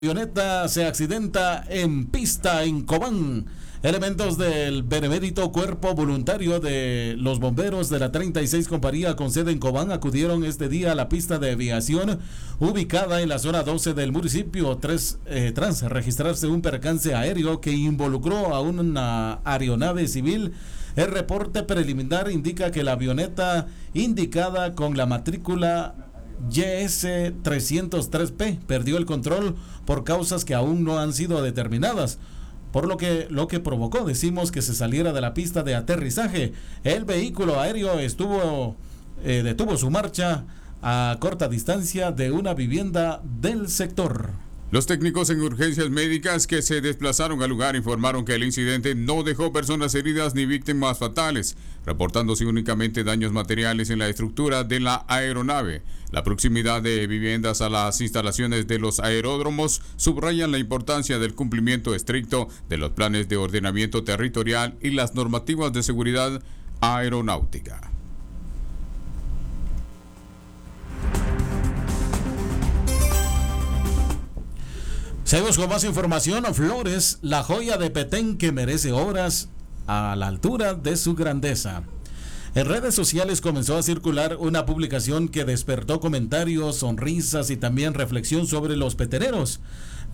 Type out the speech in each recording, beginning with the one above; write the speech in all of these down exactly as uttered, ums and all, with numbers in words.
Avioneta se accidenta en pista en Cobán. Elementos del benemérito Cuerpo Voluntario de los Bomberos de la treinta y seis Compañía con sede en Cobán acudieron este día a la pista de aviación ubicada en la zona doce del municipio tres, eh, tras registrarse un percance aéreo que involucró a una aeronave civil. El reporte preliminar indica que la avioneta indicada con la matrícula Y S trescientos tres P perdió el control por causas que aún no han sido determinadas, por lo que lo que provocó, decimos, que se saliera de la pista de aterrizaje. El vehículo aéreo estuvo eh, detuvo su marcha a corta distancia de una vivienda del sector. Los técnicos en urgencias médicas que se desplazaron al lugar informaron que el incidente no dejó personas heridas ni víctimas fatales, reportándose únicamente daños materiales en la estructura de la aeronave. La proximidad de viviendas a las instalaciones de los aeródromos subrayan la importancia del cumplimiento estricto de los planes de ordenamiento territorial y las normativas de seguridad aeronáutica. Seguimos con más información. Flores, la joya de Petén que merece obras a la altura de su grandeza. En redes sociales comenzó a circular una publicación que despertó comentarios, sonrisas y también reflexión sobre los peteneros.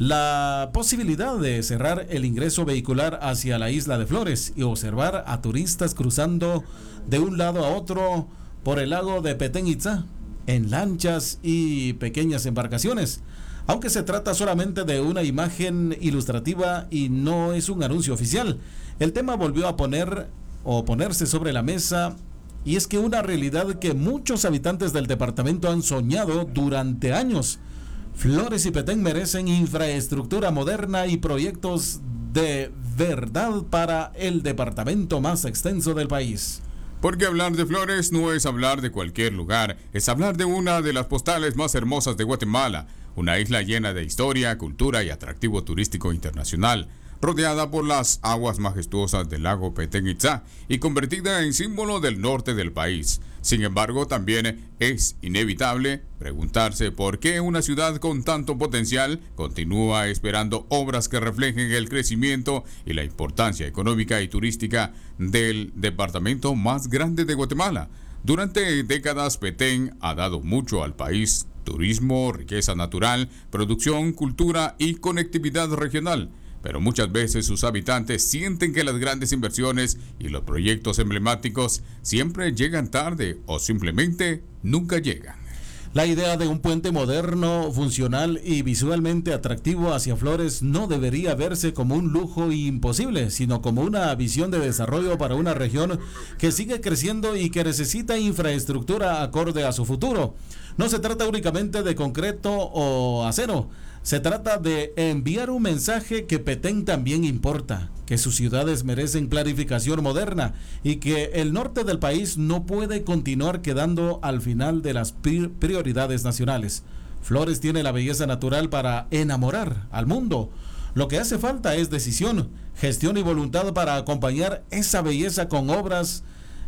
La posibilidad de cerrar el ingreso vehicular hacia la isla de Flores y observar a turistas cruzando de un lado a otro por el lago de Petén Itzá en lanchas y pequeñas embarcaciones. Aunque se trata solamente de una imagen ilustrativa y no es un anuncio oficial, el tema volvió a poner o ponerse sobre la mesa, y es que una realidad que muchos habitantes del departamento han soñado durante años. Flores y Petén merecen infraestructura moderna y proyectos de verdad para el departamento más extenso del país. Porque hablar de Flores no es hablar de cualquier lugar, es hablar de una de las postales más hermosas de Guatemala, una isla llena de historia, cultura y atractivo turístico internacional, rodeada por las aguas majestuosas del lago Petén Itzá y convertida en símbolo del norte del país. Sin embargo, también es inevitable preguntarse por qué una ciudad con tanto potencial continúa esperando obras que reflejen el crecimiento y la importancia económica y turística del departamento más grande de Guatemala. Durante décadas, Petén ha dado mucho al país: turismo, riqueza natural, producción, cultura y conectividad regional. Pero muchas veces sus habitantes sienten que las grandes inversiones y los proyectos emblemáticos siempre llegan tarde o simplemente nunca llegan. La idea de un puente moderno, funcional y visualmente atractivo hacia Flores no debería verse como un lujo imposible, sino como una visión de desarrollo para una región que sigue creciendo y que necesita infraestructura acorde a su futuro. No se trata únicamente de concreto o acero. Se trata de enviar un mensaje que Petén también importa, que sus ciudades merecen planificación moderna y que el norte del país no puede continuar quedando al final de las prioridades nacionales. Flores tiene la belleza natural para enamorar al mundo. Lo que hace falta es decisión, gestión y voluntad para acompañar esa belleza con obras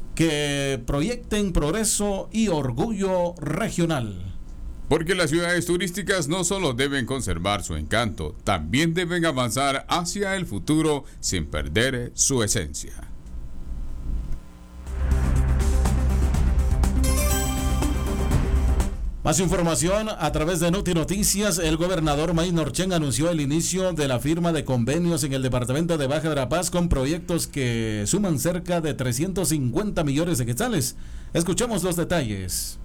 que proyecten progreso y orgullo regional. Porque las ciudades turísticas no solo deben conservar su encanto, también deben avanzar hacia el futuro sin perder su esencia. Más información a través de Noti Noticias. El gobernador May Norchen anunció el inicio de la firma de convenios en el departamento de Baja Verapaz con proyectos que suman cerca de trescientos cincuenta millones de quetzales. Escuchemos los detalles.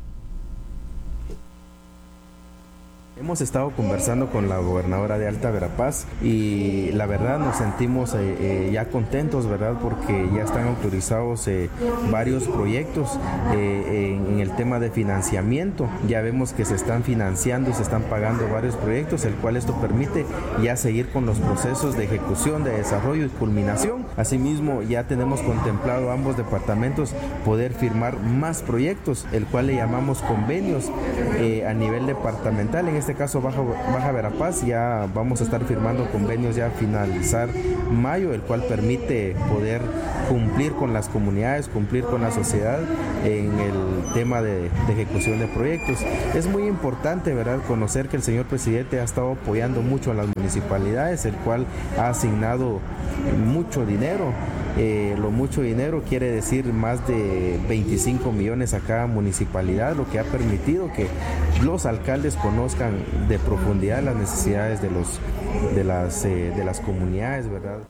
Hemos estado conversando con la gobernadora de Alta Verapaz y la verdad nos sentimos eh, eh, ya contentos, ¿verdad? Porque ya están autorizados eh, varios proyectos eh, en, en el tema de financiamiento. Ya vemos que se están financiando, se están pagando varios proyectos, el cual esto permite ya seguir con los procesos de ejecución, de desarrollo y culminación. Asimismo, ya tenemos contemplado ambos departamentos poder firmar más proyectos, el cual le llamamos convenios eh, a nivel departamental. En este este caso Baja, Baja Verapaz, ya vamos a estar firmando convenios ya a finalizar mayo, el cual permite poder cumplir con las comunidades, cumplir con la sociedad en el tema de, de ejecución de proyectos. Es muy importante, ¿verdad?, conocer que el señor presidente ha estado apoyando mucho a las municipalidades, el cual ha asignado mucho dinero. Eh, lo mucho dinero quiere decir más de veinticinco millones a cada municipalidad, lo que ha permitido que los alcaldes conozcan de profundidad las necesidades de los de las eh, de las comunidades, ¿verdad?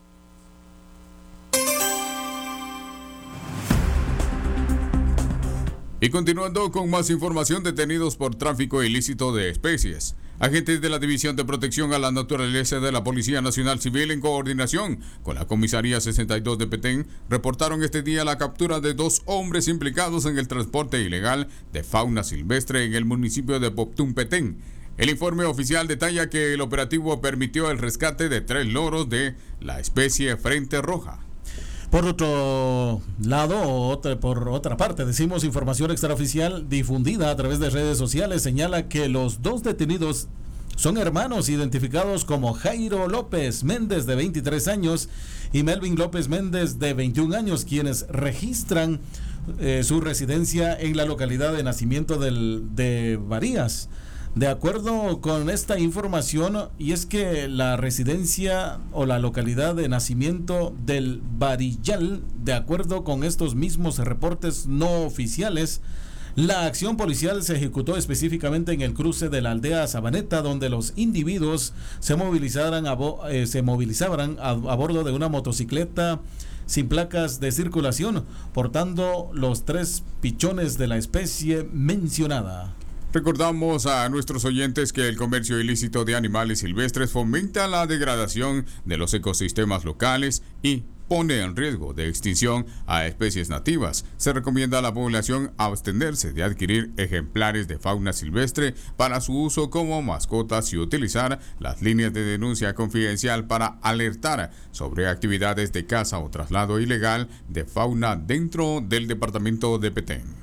Y continuando con más información, detenidos por tráfico ilícito de especies. Agentes de la División de Protección a la Naturaleza de la Policía Nacional Civil, en coordinación con la Comisaría sesenta y dos de Petén, reportaron este día la captura de dos hombres implicados en el transporte ilegal de fauna silvestre en el municipio de Poptún, Petén. El informe oficial detalla que el operativo permitió el rescate de tres loros de la especie frente roja. Por otro lado, otra, por otra parte, decimos, información extraoficial difundida a través de redes sociales señala que los dos detenidos son hermanos identificados como Jairo López Méndez, de veintitrés años, y Melvin López Méndez, de veintiún años, quienes registran eh, su residencia en la localidad de nacimiento del, de Varías. De acuerdo con esta información, y es que la residencia o la localidad de nacimiento del Varillal, de acuerdo con estos mismos reportes no oficiales, la acción policial se ejecutó específicamente en el cruce de la aldea Sabaneta, donde los individuos se movilizaran a, bo- eh, se movilizaban a, a bordo de una motocicleta sin placas de circulación, portando los tres pichones de la especie mencionada. Recordamos a nuestros oyentes que el comercio ilícito de animales silvestres fomenta la degradación de los ecosistemas locales y pone en riesgo de extinción a especies nativas. Se recomienda a la población abstenerse de adquirir ejemplares de fauna silvestre para su uso como mascotas y utilizar las líneas de denuncia confidencial para alertar sobre actividades de caza o traslado ilegal de fauna dentro del departamento de Petén.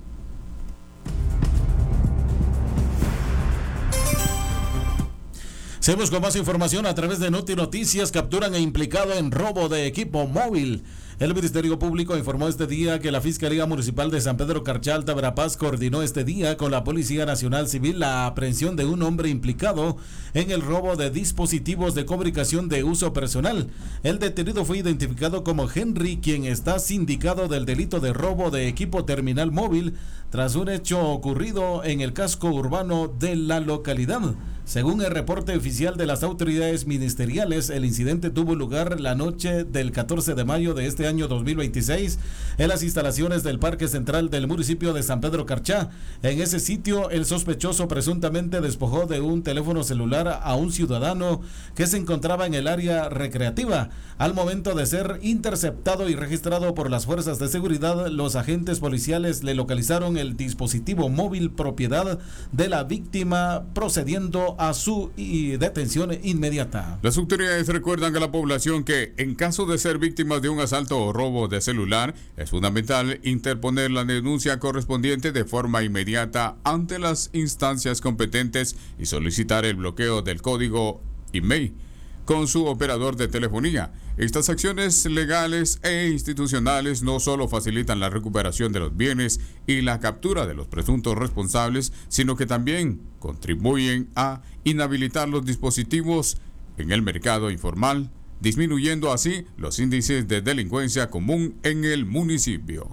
Seguimos con más información a través de Noti Noticias. Capturan a implicado en robo de equipo móvil. El Ministerio Público informó este día que la Fiscalía Municipal de San Pedro Carchá, Alta Verapaz, coordinó este día con la Policía Nacional Civil la aprehensión de un hombre implicado en el robo de dispositivos de comunicación de uso personal. El detenido fue identificado como Henry, quien está sindicado del delito de robo de equipo terminal móvil tras un hecho ocurrido en el casco urbano de la localidad. Según el reporte oficial de las autoridades ministeriales, el incidente tuvo lugar la noche del catorce de mayo de este año dos mil veintiséis en las instalaciones del Parque Central del municipio de San Pedro Carchá. En ese sitio, el sospechoso presuntamente despojó de un teléfono celular a un ciudadano que se encontraba en el área recreativa. Al momento de ser interceptado y registrado por las fuerzas de seguridad, los agentes policiales le localizaron el dispositivo móvil propiedad de la víctima, procediendo a su detención inmediata. Las autoridades recuerdan a la población que, en caso de ser víctimas de un asalto o robo de celular, es fundamental interponer la denuncia correspondiente de forma inmediata ante las instancias competentes y solicitar el bloqueo del código I M E I con su operador de telefonía. Estas acciones legales e institucionales no solo facilitan la recuperación de los bienes y la captura de los presuntos responsables, sino que también contribuyen a inhabilitar los dispositivos en el mercado informal, disminuyendo así los índices de delincuencia común en el municipio.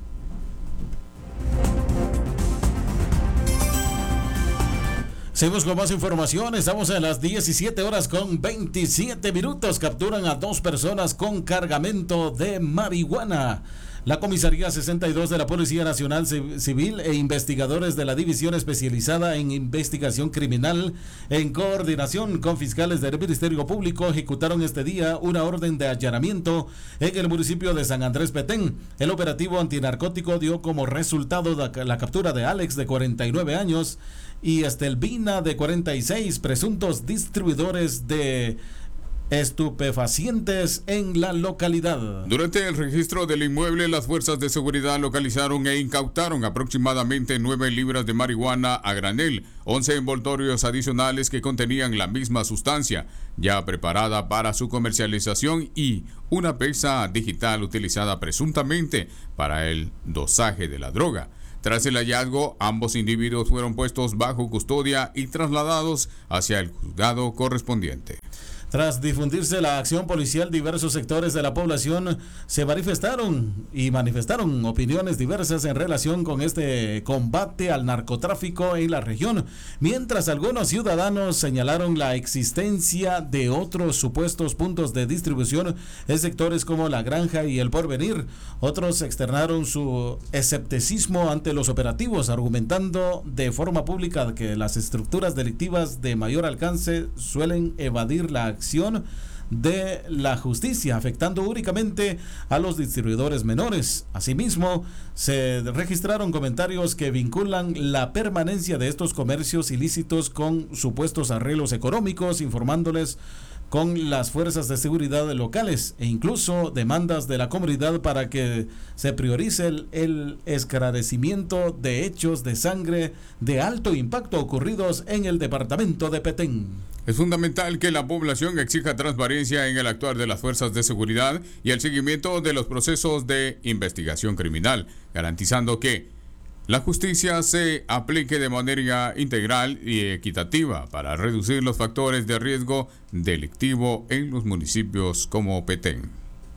Seguimos con más información. Estamos en las diecisiete horas con veintisiete minutos. Capturan a dos personas con cargamento de marihuana. La Comisaría sesenta y dos de la Policía Nacional Civil e investigadores de la División Especializada en Investigación Criminal, en coordinación con fiscales del Ministerio Público, ejecutaron este día una orden de allanamiento en el municipio de San Andrés Petén. El operativo antinarcótico dio como resultado la captura de Alex, de cuarenta y nueve años, y Estelvina, de cuarenta y seis, presuntos distribuidores de estupefacientes en la localidad. Durante el registro del inmueble, las fuerzas de seguridad localizaron e incautaron aproximadamente nueve libras de marihuana a granel, once envoltorios adicionales que contenían la misma sustancia, ya preparada para su comercialización, y una pesa digital utilizada presuntamente para el dosaje de la droga. Tras el hallazgo, ambos individuos fueron puestos bajo custodia y trasladados hacia el juzgado correspondiente. Tras difundirse la acción policial, diversos sectores de la población se manifestaron y manifestaron opiniones diversas en relación con este combate al narcotráfico en la región, mientras algunos ciudadanos señalaron la existencia de otros supuestos puntos de distribución en sectores como La Granja y El Porvenir. Otros externaron su escepticismo ante los operativos, argumentando de forma pública que las estructuras delictivas de mayor alcance suelen evadir la acción de la justicia, afectando únicamente a los distribuidores menores. Asimismo, se registraron comentarios que vinculan la permanencia de estos comercios ilícitos con supuestos arreglos económicos, informándoles con las fuerzas de seguridad locales, e incluso demandas de la comunidad para que se priorice el, el esclarecimiento de hechos de sangre de alto impacto ocurridos en el departamento de Petén. Es fundamental que la población exija transparencia en el actuar de las fuerzas de seguridad y el seguimiento de los procesos de investigación criminal, garantizando que la justicia se aplique de manera integral y equitativa para reducir los factores de riesgo delictivo en los municipios como Petén.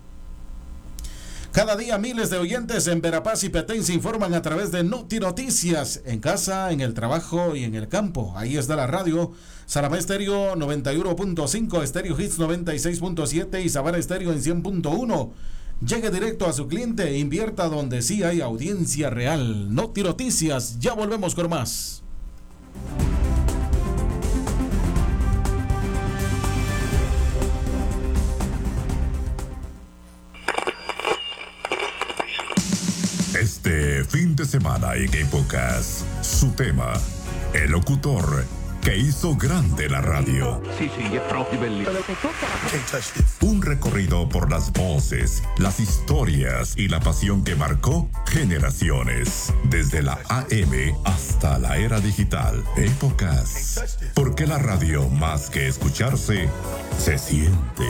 Cada día miles de oyentes en Verapaz y Petén se informan a través de Noti Noticias, en casa, en el trabajo y en el campo. Ahí está la radio, Saramá Estéreo noventa y uno punto cinco, Estéreo Hits noventa y seis punto siete y Sabana Estéreo en cien punto uno. Llegue directo a su cliente e invierta donde sí hay audiencia real. Noti Noticias, ya volvemos con más. Este fin de semana en Épocas, su tema, el locutor que hizo grande la radio. Sí, sí, es propio bellissimo. Un recorrido por las voces, las historias y la pasión que marcó generaciones, desde la A M hasta la era digital. Épocas, porque la radio, más que escucharse, se siente.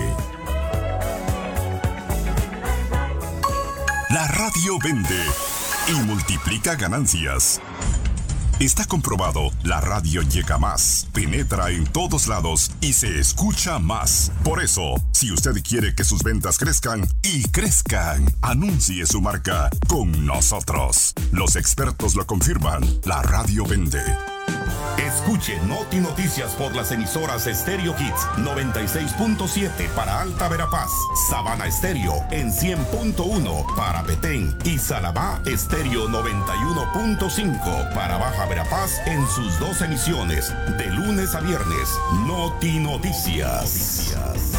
La radio vende y multiplica ganancias. Está comprobado, la radio llega más, penetra en todos lados y se escucha más. Por eso, si usted quiere que sus ventas crezcan y crezcan, anuncie su marca con nosotros. Los expertos lo confirman, la radio vende. Escuche Noti Noticias por las emisoras Estéreo Hits noventa y seis punto siete para Alta Verapaz, Sabana Estéreo en cien punto uno para Petén y Salamá Estéreo noventa y uno punto cinco para Baja Verapaz en sus dos emisiones, de lunes a viernes. Noti Noticias.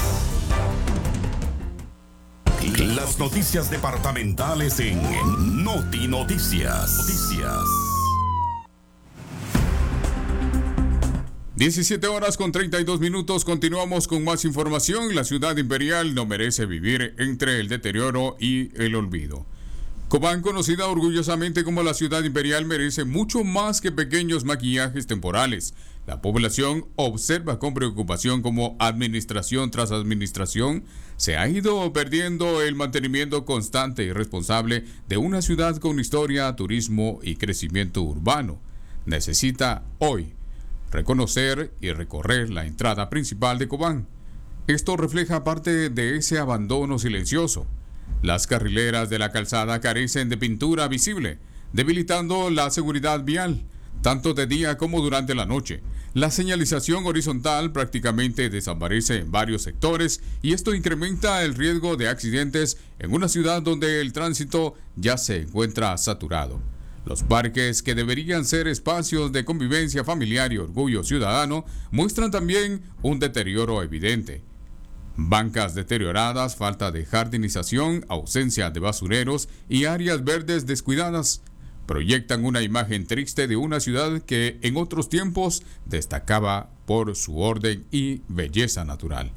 Las noticias departamentales en Noti Noticias. Noticias. diecisiete horas con treinta y dos minutos, continuamos con más información. La ciudad imperial no merece vivir entre el deterioro y el olvido. Cobán, conocida orgullosamente como la ciudad imperial, merece mucho más que pequeños maquillajes temporales. La población observa con preocupación cómo administración tras administración se ha ido perdiendo el mantenimiento constante y responsable de una ciudad con historia, turismo y crecimiento urbano. Necesita hoy reconocer y recorrer la entrada principal de Cobán. Esto refleja parte de ese abandono silencioso. Las carrileras de la calzada carecen de pintura visible, debilitando la seguridad vial, tanto de día como durante la noche. La señalización horizontal prácticamente desaparece en varios sectores y esto incrementa el riesgo de accidentes en una ciudad donde el tránsito ya se encuentra saturado. Los parques, que deberían ser espacios de convivencia familiar y orgullo ciudadano, muestran también un deterioro evidente. Bancas deterioradas, falta de jardinización, ausencia de basureros y áreas verdes descuidadas proyectan una imagen triste de una ciudad que en otros tiempos destacaba por su orden y belleza natural.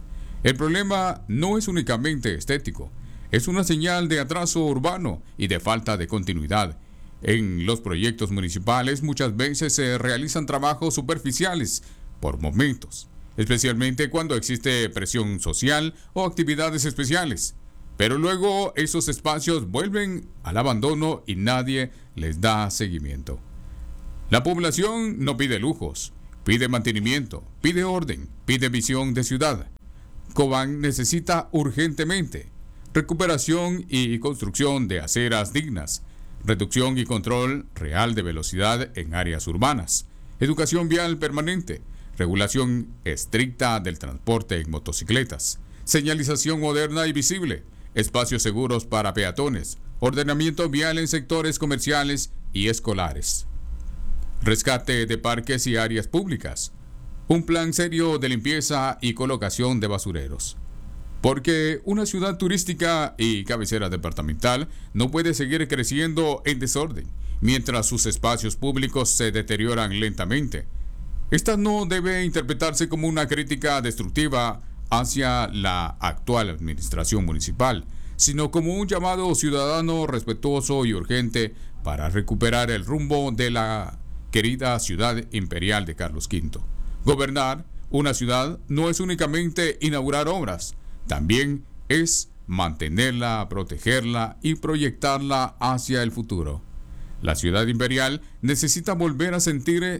El problema no es únicamente estético, es una señal de atraso urbano y de falta de continuidad. En los proyectos municipales muchas veces se realizan trabajos superficiales por momentos, especialmente cuando existe presión social o actividades especiales. Pero luego esos espacios vuelven al abandono y nadie les da seguimiento. La población no pide lujos, pide mantenimiento, pide orden, pide visión de ciudad. Cobán necesita urgentemente recuperación y construcción de aceras dignas, reducción y control real de velocidad en áreas urbanas, educación vial permanente, regulación estricta del transporte en motocicletas, señalización moderna y visible, espacios seguros para peatones, ordenamiento vial en sectores comerciales y escolares, rescate de parques y áreas públicas, un plan serio de limpieza y colocación de basureros. Porque una ciudad turística y cabecera departamental no puede seguir creciendo en desorden, mientras sus espacios públicos se deterioran lentamente. Esta no debe interpretarse como una crítica destructiva hacia la actual administración municipal, sino como un llamado ciudadano respetuoso y urgente para recuperar el rumbo de la querida ciudad imperial de Carlos quinto. Gobernar una ciudad no es únicamente inaugurar obras, también es mantenerla, protegerla y proyectarla hacia el futuro. La ciudad imperial necesita volver a sentir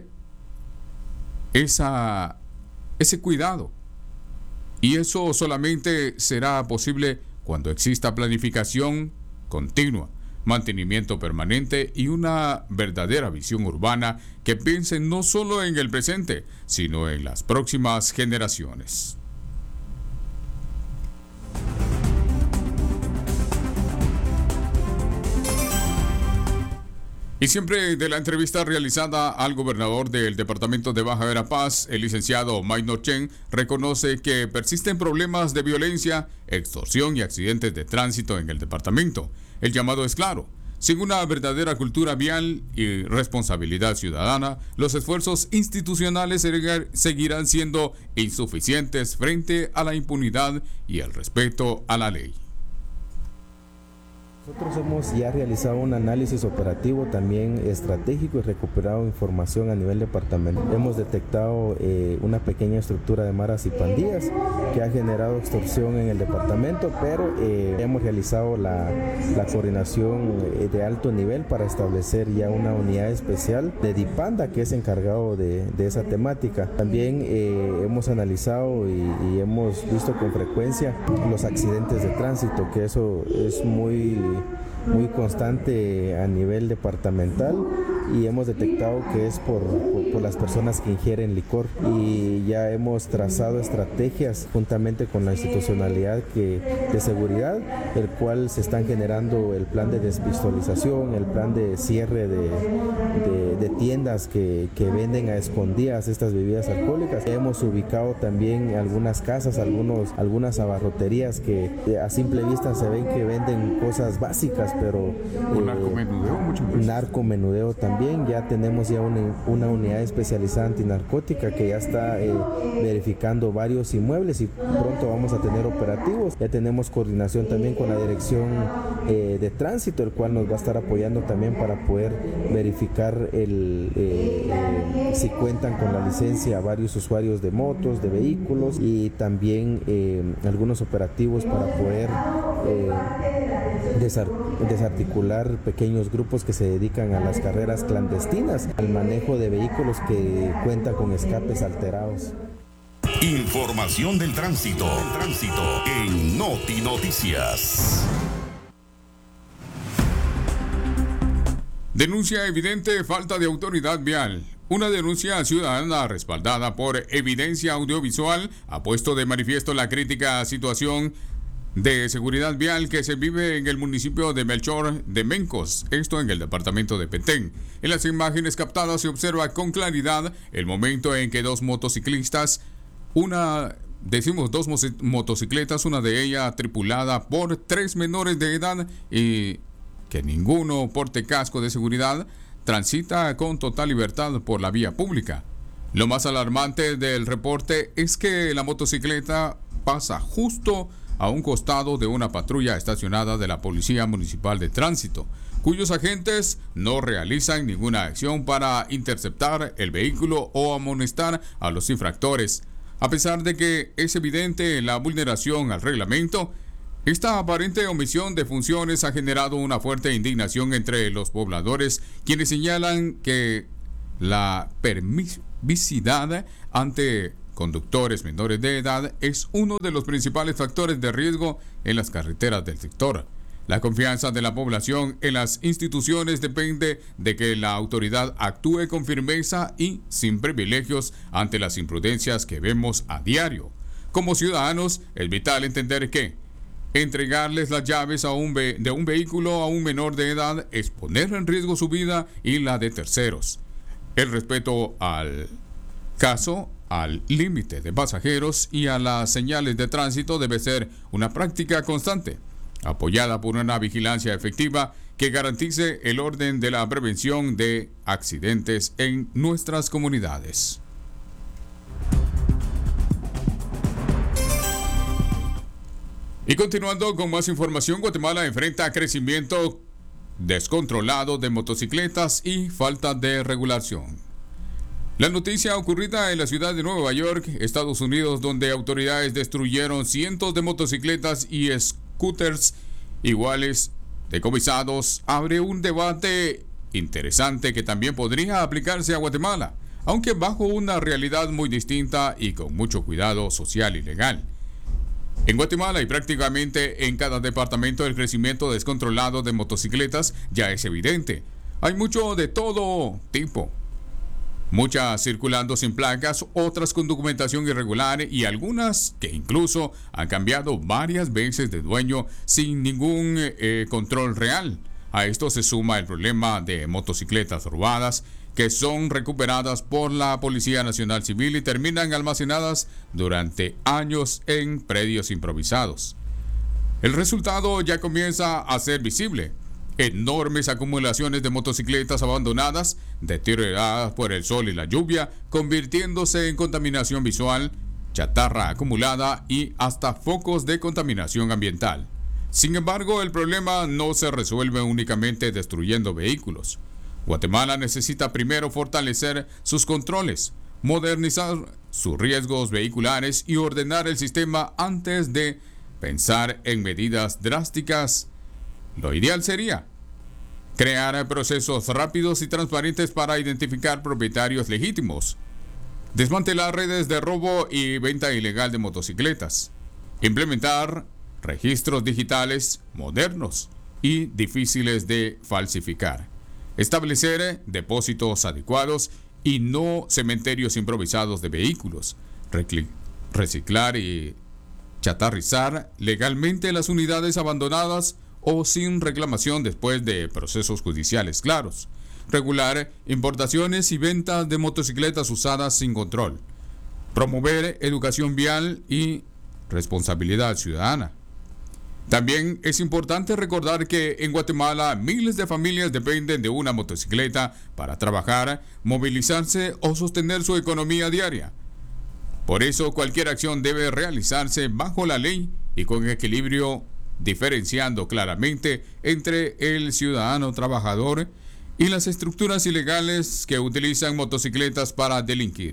esa, ese cuidado. Y eso solamente será posible cuando exista planificación continua, mantenimiento permanente y una verdadera visión urbana que piense no solo en el presente, sino en las próximas generaciones. Y siempre de la entrevista realizada al gobernador del departamento de Baja Verapaz, el licenciado Maynor Chen, reconoce que persisten problemas de violencia, extorsión y accidentes de tránsito en el departamento. El llamado es claro: sin una verdadera cultura vial y responsabilidad ciudadana, los esfuerzos institucionales seguirán siendo insuficientes frente a la impunidad y el respeto a la ley. Nosotros hemos ya realizado un análisis operativo también estratégico y recuperado información a nivel departamental. Hemos detectado eh, una pequeña estructura de maras y pandillas que ha generado extorsión en el departamento, pero eh, hemos realizado la, la coordinación de alto nivel para establecer ya una unidad especial de DIPANDA que es encargado de, de esa temática. También eh, hemos analizado y, y hemos visto con frecuencia los accidentes de tránsito, que eso es muy muy constante a nivel departamental y hemos detectado que es por, por, por las personas que ingieren licor, y ya hemos trazado estrategias juntamente con la institucionalidad que, de seguridad, el cual se están generando el plan de despistolización, el plan de cierre de, de, de tiendas que, que venden a escondidas estas bebidas alcohólicas. Hemos ubicado también algunas casas, algunos, algunas abarroterías que a simple vista se ven que venden cosas básicas, pero eh, narcomenudeo, muchas veces. narcomenudeo también. Ya tenemos ya una, una unidad especializada antinarcótica que ya está eh, verificando varios inmuebles y pronto vamos a tener operativos. Ya tenemos coordinación también con la dirección eh, de tránsito, el cual nos va a estar apoyando también para poder verificar el, eh, eh, si cuentan con la licencia varios usuarios de motos, de vehículos, y también eh, algunos operativos para poder eh, desarticular pequeños grupos que se dedican a las carreras clandestinas, al manejo de vehículos que cuentan con escapes alterados. Información del tránsito, tránsito en Noti Noticias. Denuncia evidente falta de autoridad vial. Una denuncia ciudadana respaldada por evidencia audiovisual ha puesto de manifiesto la crítica situación de seguridad vial que se vive en el municipio de Melchor de Mencos, esto en el departamento de Petén. En las imágenes captadas se observa con claridad el momento en que dos motociclistas, una, decimos dos motocicletas, una de ellas tripulada por tres menores de edad y que ninguno porte casco de seguridad, transita con total libertad por la vía pública. Lo más alarmante del reporte es que la motocicleta pasa justo a un costado de una patrulla estacionada de la Policía Municipal de Tránsito, cuyos agentes no realizan ninguna acción para interceptar el vehículo o amonestar a los infractores. A pesar de que es evidente la vulneración al reglamento, esta aparente omisión de funciones ha generado una fuerte indignación entre los pobladores, quienes señalan que la permisividad ante conductores menores de edad es uno de los principales factores de riesgo en las carreteras del sector. La confianza de la población en las instituciones depende de que la autoridad actúe con firmeza y sin privilegios ante las imprudencias que vemos a diario. Como ciudadanos, es vital entender que entregarles las llaves a un ve- de un vehículo a un menor de edad es poner en riesgo su vida y la de terceros. El respeto al caso, al límite de pasajeros y a las señales de tránsito debe ser una práctica constante, apoyada por una vigilancia efectiva que garantice el orden de la prevención de accidentes en nuestras comunidades. Y continuando con más información, Guatemala enfrenta crecimiento descontrolado de motocicletas y falta de regulación. La noticia ocurrida en la ciudad de Nueva York, Estados Unidos, donde autoridades destruyeron cientos de motocicletas y scooters iguales decomisados, abre un debate interesante que también podría aplicarse a Guatemala, aunque bajo una realidad muy distinta y con mucho cuidado social y legal. En Guatemala y prácticamente en cada departamento el crecimiento descontrolado de motocicletas ya es evidente. Hay mucho de todo tipo. Muchas circulando sin placas, otras con documentación irregular y algunas que incluso han cambiado varias veces de dueño sin ningún eh, control real. A esto se suma el problema de motocicletas robadas que son recuperadas por la Policía Nacional Civil y terminan almacenadas durante años en predios improvisados. El resultado ya comienza a ser visible. Enormes acumulaciones de motocicletas abandonadas, deterioradas por el sol y la lluvia, convirtiéndose en contaminación visual, chatarra acumulada y hasta focos de contaminación ambiental. Sin embargo, el problema no se resuelve únicamente destruyendo vehículos. Guatemala necesita primero fortalecer sus controles, modernizar sus riesgos vehiculares y ordenar el sistema antes de pensar en medidas drásticas. Lo ideal sería crear procesos rápidos y transparentes para identificar propietarios legítimos, desmantelar redes de robo y venta ilegal de motocicletas, implementar registros digitales modernos y difíciles de falsificar, establecer depósitos adecuados y no cementerios improvisados de vehículos, reciclar y chatarrizar legalmente las unidades abandonadas o sin reclamación después de procesos judiciales claros, regular importaciones y ventas de motocicletas usadas sin control, promover educación vial y responsabilidad ciudadana. También es importante recordar que en Guatemala miles de familias dependen de una motocicleta para trabajar, movilizarse o sostener su economía diaria. Por eso cualquier acción debe realizarse bajo la ley y con equilibrio, diferenciando claramente entre el ciudadano trabajador y las estructuras ilegales que utilizan motocicletas para delinquir.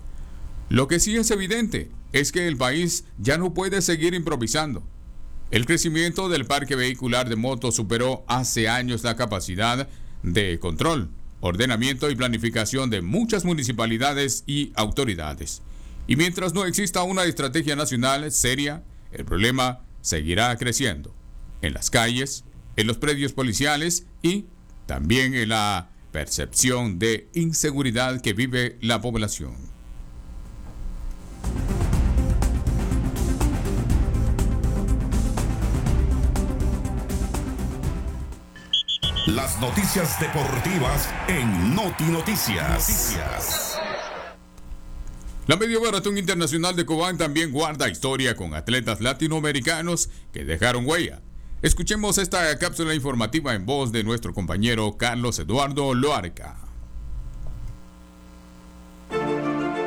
Lo que sí es evidente es que el país ya no puede seguir improvisando. El crecimiento del parque vehicular de motos superó hace años la capacidad de control, ordenamiento y planificación de muchas municipalidades y autoridades. Y mientras no exista una estrategia nacional seria, el problema seguirá creciendo en las calles, en los predios policiales y también en la percepción de inseguridad que vive la población. Las noticias deportivas en Noti Noticias. La Medio Maratón Internacional de Cobán también guarda historia con atletas latinoamericanos que dejaron huella. Escuchemos esta cápsula informativa en voz de nuestro compañero Carlos Eduardo Loarca.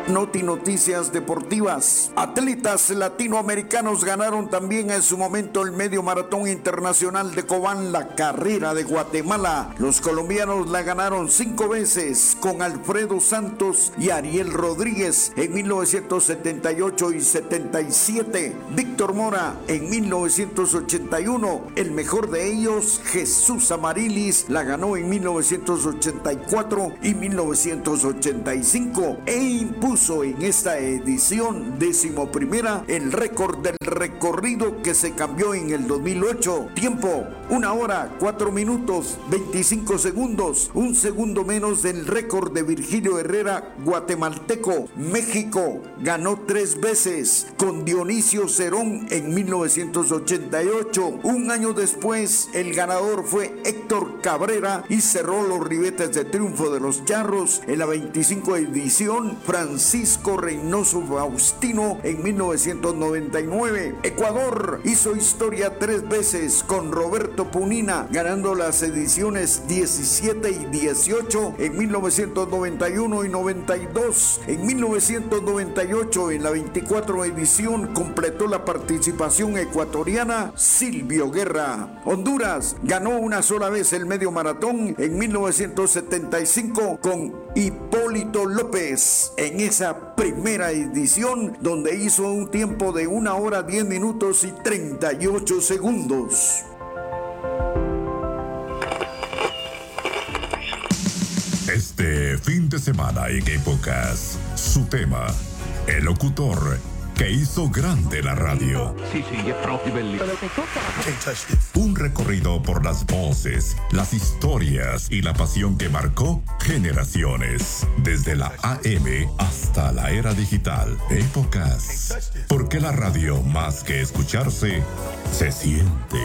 Noti Noticias Deportivas. Atletas latinoamericanos ganaron también en su momento el Medio Maratón Internacional de Cobán, la carrera de Guatemala. Los colombianos la ganaron cinco veces con Alfredo Santos y Ariel Rodríguez en mil novecientos setenta y ocho y setenta y siete. Víctor Mora en mil novecientos ochenta y uno. El mejor de ellos, Jesús Amarilis, la ganó en mil novecientos ochenta y cuatro y mil novecientos ochenta y cinco e impuso en esta edición decimoprimera el récord del recorrido que se cambió en el dos mil ocho. Tiempo, una hora, cuatro minutos, veinticinco segundos, un segundo menos del récord de Virgilio Herrera, guatemalteco. México ganó tres veces con Dionisio Cerón en mil novecientos ochenta y ocho. Un año después, el ganador fue Héctor Cabrera y cerró los ribetes de triunfo de los charros en la veinticinco edición Francisco Reynoso Faustino en mil novecientos noventa y nueve. Ecuador hizo historia tres veces con Roberto Punina, ganando las ediciones diecisiete y dieciocho en mil novecientos noventa y uno y noventa y dos. En mil novecientos noventa y ocho, en la veinticuatro edición, completó la participación ecuatoriana Silvio Guerra. Honduras ganó una sola vez el medio maratón en mil novecientos setenta y cinco con Hipólito López en esa primera edición, donde hizo un tiempo de una hora diez minutos y treinta y ocho segundos. Este fin de semana en Épocas, su tema, el locutor que hizo grande la radio. Sí, sí, es propio, bellissimo. Un recorrido por las voces, las historias y la pasión que marcó generaciones. Desde la A M hasta la era digital. Épocas. Porque la radio, más que escucharse, se siente.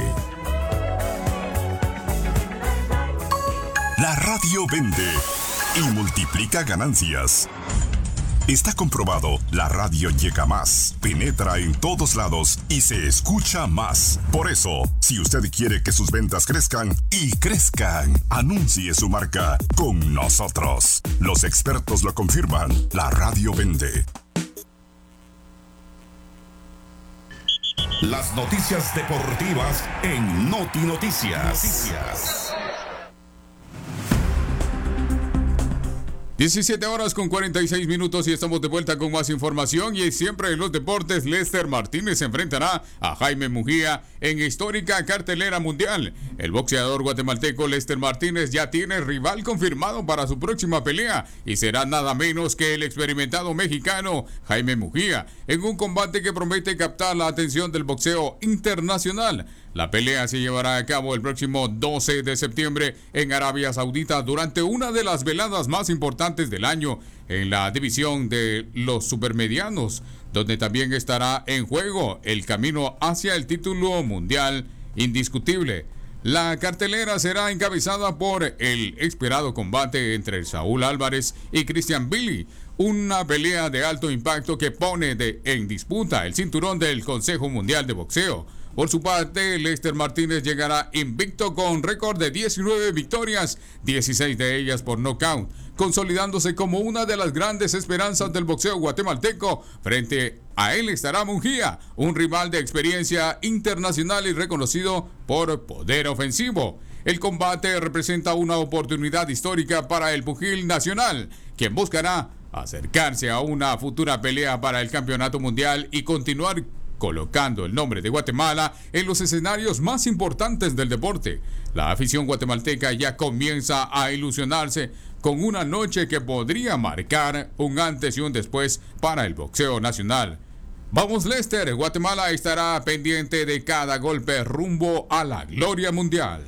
La radio vende y multiplica ganancias. Está comprobado, la radio llega más, penetra en todos lados y se escucha más. Por eso, si usted quiere que sus ventas crezcan y crezcan, anuncie su marca con nosotros. Los expertos lo confirman, la radio vende. Las noticias deportivas en Noti Noticias. Noticias. diecisiete horas con cuarenta y seis minutos y estamos de vuelta con más información. Y siempre en los deportes, Lester Martínez se enfrentará a Jaime Mujía en histórica cartelera mundial. El boxeador guatemalteco Lester Martínez ya tiene rival confirmado para su próxima pelea y será nada menos que el experimentado mexicano Jaime Mujía, en un combate que promete captar la atención del boxeo internacional. La pelea se llevará a cabo el próximo doce de septiembre en Arabia Saudita durante una de las veladas más importantes del año en la división de los supermedianos, donde también estará en juego el camino hacia el título mundial indiscutible. La cartelera será encabezada por el esperado combate entre Saúl Álvarez y Christian Billy, una pelea de alto impacto que pone de, en disputa el cinturón del Consejo Mundial de Boxeo. Por su parte, Lester Martínez llegará invicto con récord de diecinueve victorias, dieciséis de ellas por nocaut, consolidándose como una de las grandes esperanzas del boxeo guatemalteco. Frente a él estará Mujía, un rival de experiencia internacional y reconocido por poder ofensivo. El combate representa una oportunidad histórica para el pugil nacional, quien buscará acercarse a una futura pelea para el campeonato mundial y continuar colocando el nombre de Guatemala en los escenarios más importantes del deporte. La afición guatemalteca ya comienza a ilusionarse con una noche que podría marcar un antes y un después para el boxeo nacional. Vamos Lester, Guatemala estará pendiente de cada golpe rumbo a la gloria mundial.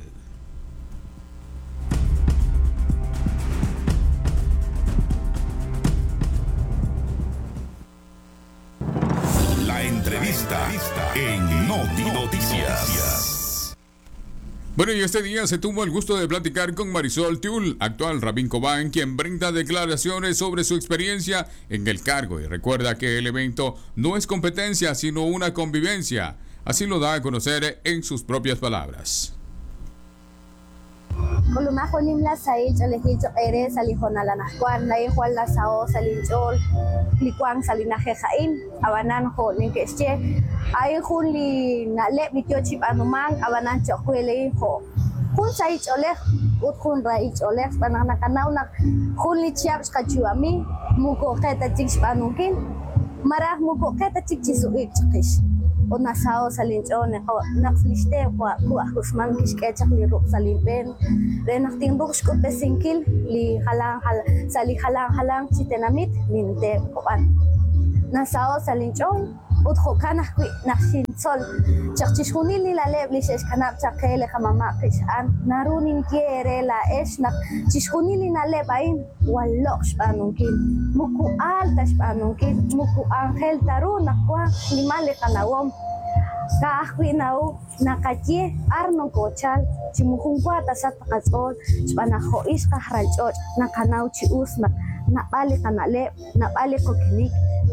Entrevista en Noti Noticias. Bueno, y este día se tuvo el gusto de platicar con Marisol Tiul, actual Rabín Cobán, quien brinda declaraciones sobre su experiencia en el cargo y recuerda que el evento no es competencia, sino una convivencia. Así lo da a conocer en sus propias palabras. Kulumajo nimla sail chalejilcho ere salijonala nascuan la igual la sao salinchol licuan salinaje jain abanan jo ninkeche ay junli na le bitio chip anuman abanan chokwele jo kun sai cholej ut kun rai cholej banana kanau nak junli chiaps kachuami muko keta chix panukin marah muko keta chix chisuik chikish Una sao salinchone ko naksliste ko ko kusman kiskechak li ro salimpen re nakting ruks ko pesinkil li halang hal sali halang halang chitenamit linte ko an na sao salinchon ut ko kana ku naksin sol chakchishuni li la lebli ses kanap chakele kamama kisan narunin kiere la es nak chishuni li na lebain walok spanungkin muku altas panungkin muku angel taruna kwa limale kanawom Kaahwinaw nakatye arno kochal chimuhungwa tasat pakazol chpanaho is kahralchot nakanaw chius nak napali kanale napali kokinik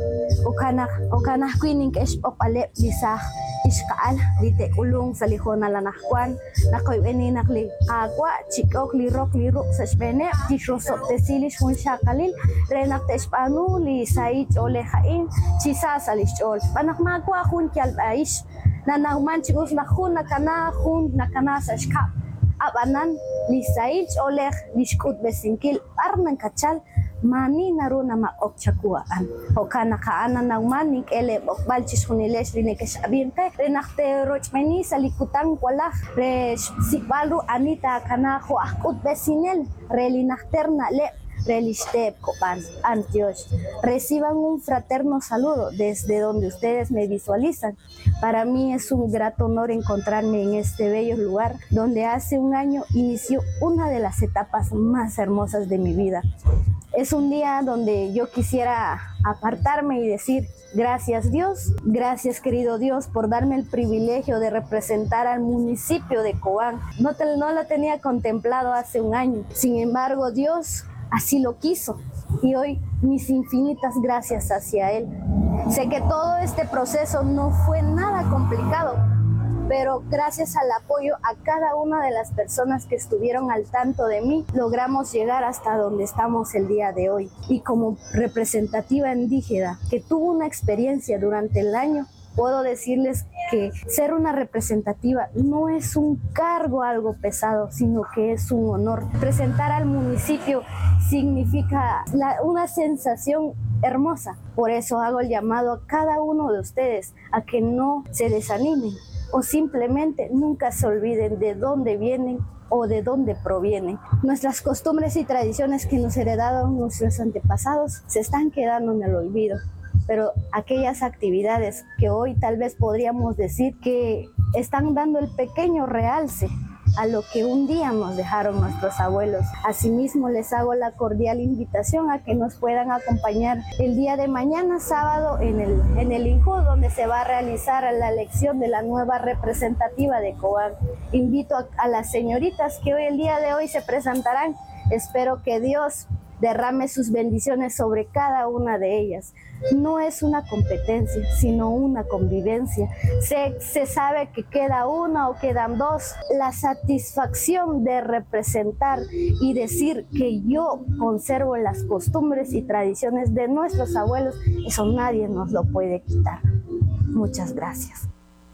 okana okana kwining es opale lisah iskaal dite ulung salihona lanahkwan nakoy eninak li agwa chikok li rok li rok sa spene tisroso tesilis hun shakalil renak tespanu li sai chole hain chisa salis chol panak magwa hun kyal ais na nauman chigos na hun na kana hun na kana sa shkap abanan li sai chole lishkut besinkil arnan kachal mani naru na maok chakuaan o kana kaana ng manik ele bokbal chishuniles line kesabin te renakte rochmeni sa likutang wala re sikbalu anita kana ko akut besinel relinakter na le reliste copan antios reciban un fraterno saludo desde donde ustedes me visualizan. Para mí es un grato honor encontrarme en este bello lugar donde hace un año inició una de las etapas más hermosas de mi vida. Es un día donde yo quisiera apartarme y decir gracias Dios, gracias querido Dios por darme el privilegio de representar al municipio de Cobán. No, te, no lo tenía contemplado hace un año, sin embargo Dios así lo quiso y hoy mis infinitas gracias hacia Él. Sé que todo este proceso no fue nada complicado, pero gracias al apoyo a cada una de las personas que estuvieron al tanto de mí, logramos llegar hasta donde estamos el día de hoy. Y como representativa indígena que tuvo una experiencia durante el año, puedo decirles que ser una representativa no es un cargo algo pesado, sino que es un honor. Representar al municipio significa la, una sensación hermosa. Por eso hago el llamado a cada uno de ustedes a que no se desanimen o simplemente nunca se olviden de dónde vienen o de dónde provienen. Nuestras costumbres y tradiciones que nos heredaron nuestros antepasados se están quedando en el olvido. Pero aquellas actividades que hoy tal vez podríamos decir que están dando el pequeño realce a lo que un día nos dejaron nuestros abuelos. Asimismo, les hago la cordial invitación a que nos puedan acompañar el día de mañana, sábado, en el, en el INJU, donde se va a realizar la elección de la nueva representativa de Cobán. Invito a, a las señoritas que hoy, el día de hoy se presentarán. Espero que Dios derrame sus bendiciones sobre cada una de ellas. No es una competencia, sino una convivencia. Se, se sabe que queda una o quedan dos. La satisfacción de representar y decir que yo conservo las costumbres y tradiciones de nuestros abuelos, eso nadie nos lo puede quitar. Muchas gracias.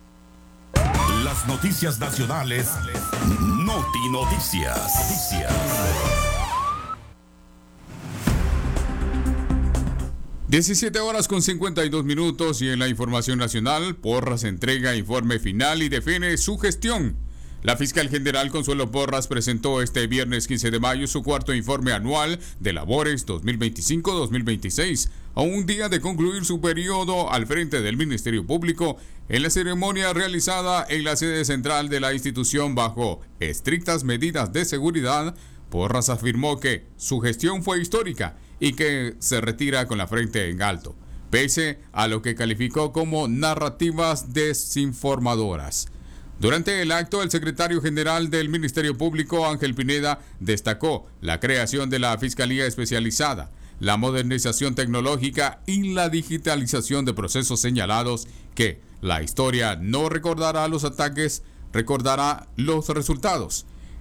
Las noticias nacionales, Noti Noticias. Noticias. diecisiete horas con cincuenta y dos minutos y en la información nacional, Porras entrega informe final y define su gestión. La fiscal general Consuelo Porras presentó este viernes quince de mayo su cuarto informe anual de labores dos mil veinticinco dos mil veintiséis, a un día de concluir su periodo al frente del Ministerio Público. En la ceremonia realizada en la sede central de la institución bajo estrictas medidas de seguridad, Porras afirmó que su gestión fue histórica y que se retira con la frente en alto, pese a lo que calificó como narrativas desinformadoras. Durante el acto, el secretario general del Ministerio Público, Ángel Pineda, destacó la creación de la Fiscalía Especializada, la modernización tecnológica y la digitalización de procesos señalados que la historia no recordará los ataques, recordará los resultados.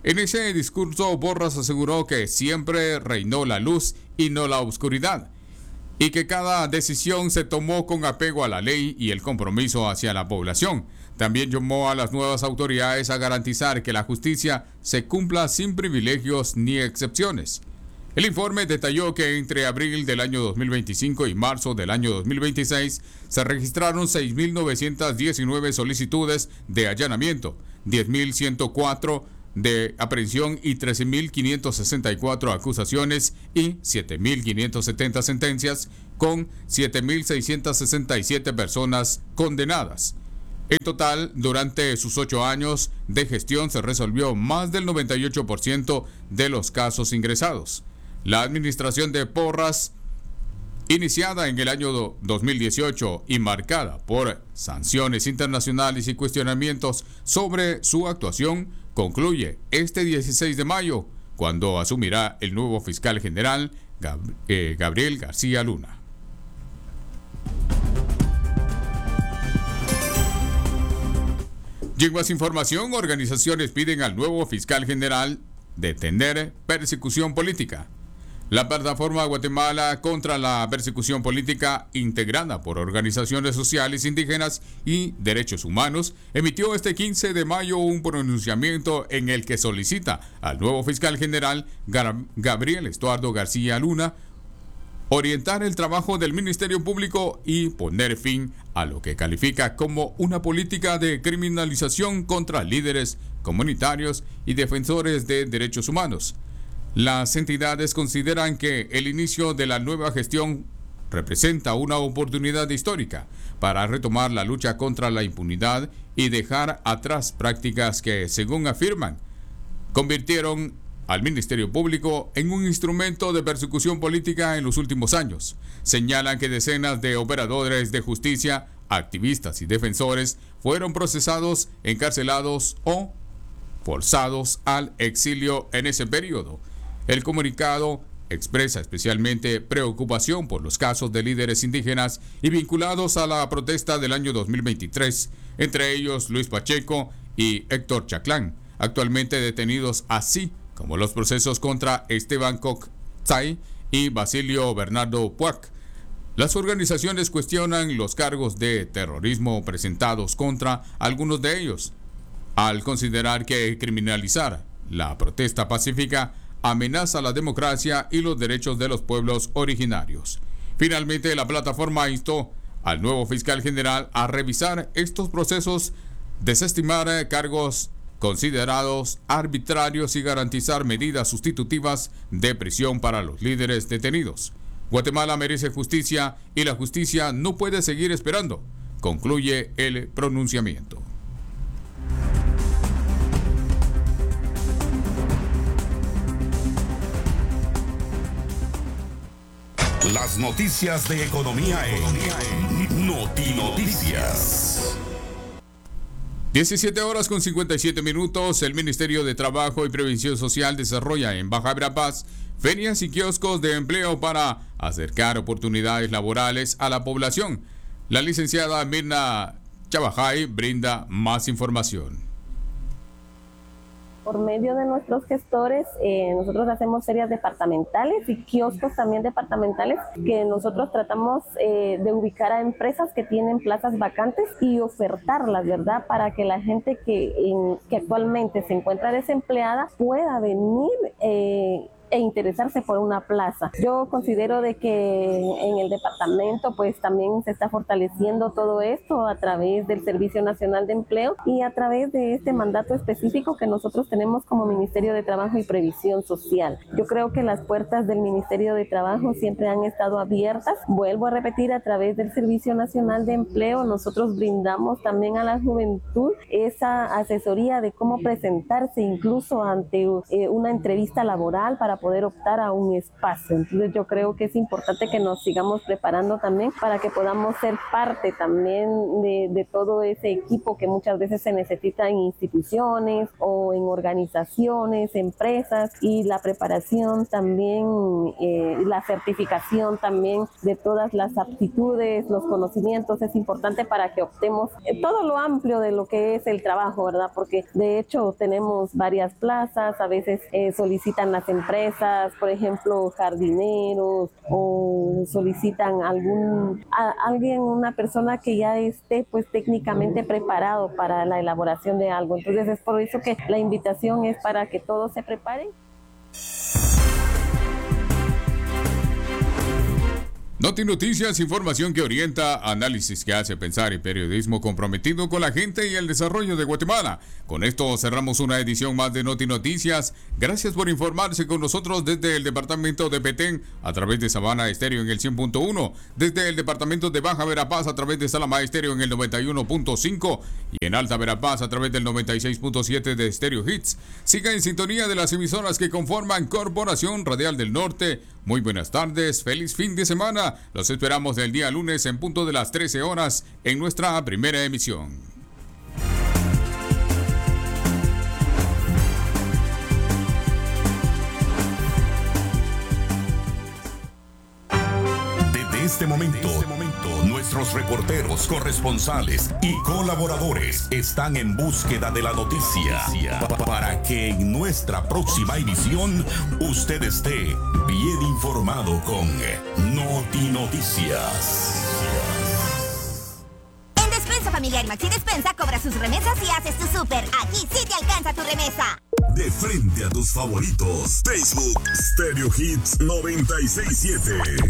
En ese discurso, Porras aseguró que siempre reinó la luz y no la oscuridad, y que cada decisión se tomó con apego a la ley y el compromiso hacia la población. También llamó a las nuevas autoridades a garantizar que la justicia se cumpla sin privilegios ni excepciones. El informe detalló que entre abril del año dos mil veinticinco y marzo del año dos mil veintiséis se registraron seis mil novecientas diecinueve solicitudes de allanamiento, diez mil ciento cuatro de aprehensión y trece mil quinientas sesenta y cuatro acusaciones y siete mil quinientas setenta sentencias, con siete mil seiscientas sesenta y siete personas condenadas. En total, durante sus ocho años de gestión se resolvió más del noventa y ocho por ciento de los casos ingresados. La administración de Porras, iniciada en el año dos mil dieciocho y marcada por sanciones internacionales y cuestionamientos sobre su actuación, concluye este dieciséis de mayo, cuando asumirá el nuevo fiscal general Gab- eh, Gabriel García Luna. Y en más información, organizaciones piden al nuevo fiscal general detener persecución política. La plataforma Guatemala contra la persecución política, integrada por organizaciones sociales indígenas y derechos humanos, emitió este quince de mayo un pronunciamiento en el que solicita al nuevo fiscal general Gabriel Estuardo García Luna orientar el trabajo del Ministerio Público y poner fin a lo que califica como una política de criminalización contra líderes comunitarios y defensores de derechos humanos. Las entidades consideran que el inicio de la nueva gestión representa una oportunidad histórica para retomar la lucha contra la impunidad y dejar atrás prácticas que, según afirman, convirtieron al Ministerio Público en un instrumento de persecución política en los últimos años. Señalan que decenas de operadores de justicia, activistas y defensores fueron procesados, encarcelados o forzados al exilio en ese periodo. El comunicado expresa especialmente preocupación por los casos de líderes indígenas y vinculados a la protesta del año dos mil veintitrés, entre ellos Luis Pacheco y Héctor Chaclán, actualmente detenidos, así como los procesos contra Esteban Koch-Tsai y Basilio Bernardo Puac. Las organizaciones cuestionan los cargos de terrorismo presentados contra algunos de ellos, al considerar que criminalizar la protesta pacífica amenaza la democracia y los derechos de los pueblos originarios. Finalmente, la plataforma instó al nuevo fiscal general a revisar estos procesos, desestimar cargos considerados arbitrarios y garantizar medidas sustitutivas de prisión para los líderes detenidos. Guatemala merece justicia y la justicia no puede seguir esperando, concluye el pronunciamiento. Las noticias de economía en Notinoticias. diecisiete horas con cincuenta y siete minutos. El Ministerio de Trabajo y Previsión Social desarrolla en Baja Verapaz ferias y kioscos de empleo para acercar oportunidades laborales a la población. La licenciada Mirna Chabajay brinda más información. Por medio de nuestros gestores, eh, nosotros hacemos ferias departamentales y kioscos también departamentales, que nosotros tratamos eh, de ubicar a empresas que tienen plazas vacantes y ofertarlas, ¿verdad? Para que la gente que, en, que actualmente se encuentra desempleada pueda venir eh, e interesarse por una plaza. Yo considero de que en el departamento pues también se está fortaleciendo todo esto a través del Servicio Nacional de Empleo y a través de este mandato específico que nosotros tenemos como Ministerio de Trabajo y Previsión Social. Yo creo que las puertas del Ministerio de Trabajo siempre han estado abiertas. Vuelvo a repetir, a través del Servicio Nacional de Empleo nosotros brindamos también a la juventud esa asesoría de cómo presentarse incluso ante eh, una entrevista laboral para para poder optar a un espacio. Entonces yo creo que es importante que nos sigamos preparando también para que podamos ser parte también de, de todo ese equipo que muchas veces se necesita en instituciones o en organizaciones, empresas, y la preparación también, eh, la certificación también de todas las aptitudes, los conocimientos es importante para que optemos eh, todo lo amplio de lo que es el trabajo, ¿verdad? Porque de hecho tenemos varias plazas, a veces eh, solicitan las empresas, por ejemplo, jardineros, o solicitan algún, a, alguien, una persona que ya esté pues técnicamente preparado para la elaboración de algo. Entonces es por eso que la invitación es para que todos se preparen. Noti Noticias, información que orienta, análisis que hace pensar y periodismo comprometido con la gente y el desarrollo de Guatemala. Con esto cerramos una edición más de Noti Noticias. Gracias por informarse con nosotros desde el departamento de Petén a través de Sabana Estéreo en el cien punto uno, desde el departamento de Baja Verapaz a través de Salamá Estéreo en el noventa y uno punto cinco y en Alta Verapaz a través del noventa y seis punto siete de Stereo Hits. Siga en sintonía de las emisoras que conforman Corporación Radial del Norte. Muy buenas tardes, feliz fin de semana. Los esperamos el día lunes en punto de las trece horas en nuestra primera emisión. Desde este momento, Desde este momento, nuestros reporteros, corresponsales y colaboradores están en búsqueda de la noticia pa- para que en nuestra próxima emisión usted esté bien informado con Noti Noticias. En Despensa Familiar Maxi Despensa cobra sus remesas y haces tu súper. Aquí sí te alcanza tu remesa. De frente a tus favoritos. Facebook, Stereo Hits noventa y seis punto siete.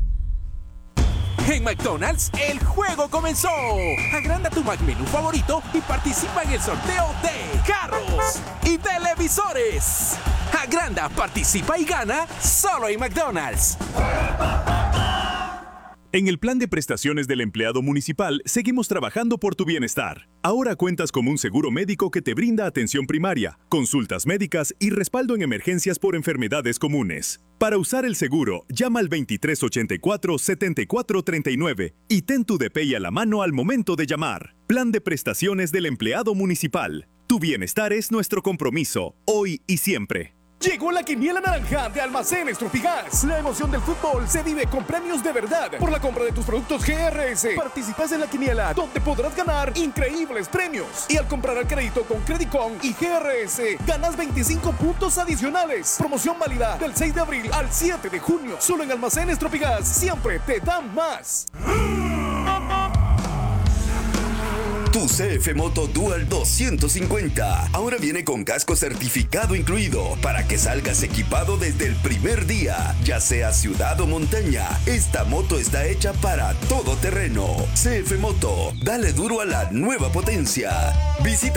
En McDonald's, el juego comenzó. Agranda tu McMenú favorito y participa en el sorteo de carros y televisores. Agranda, participa y gana solo en McDonald's. En el plan de prestaciones del empleado municipal, seguimos trabajando por tu bienestar. Ahora cuentas con un seguro médico que te brinda atención primaria, consultas médicas y respaldo en emergencias por enfermedades comunes. Para usar el seguro, llama al veintitrés ochenta y cuatro, setenta y cuatro treinta y nueve y ten tu D P I a la mano al momento de llamar. Plan de prestaciones del empleado municipal. Tu bienestar es nuestro compromiso, hoy y siempre. Llegó la quiniela naranja de Almacenes Tropigas. La emoción del fútbol se vive con premios de verdad. Por la compra de tus productos G R S, participas en la quiniela, donde podrás ganar increíbles premios. Y al comprar al crédito con Credicon y G R S, ganas veinticinco puntos adicionales. Promoción válida del seis de abril al siete de junio. Solo en Almacenes Tropigas, siempre te dan más. Tu C F Moto Dual doscientos cincuenta ahora viene con casco certificado incluido para que salgas equipado desde el primer día, ya sea ciudad o montaña. Esta moto está hecha para todo terreno. C F Moto, dale duro a la nueva potencia. Visita